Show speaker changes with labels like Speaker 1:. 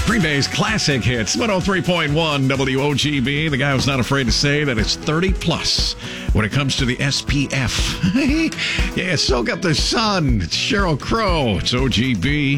Speaker 1: Green Bay's classic hits, 103.1 WOGB. The guy who's not afraid to say that it's 30 plus when it comes to the SPF. Yeah, soak up the sun. It's Sheryl Crow. It's OGB.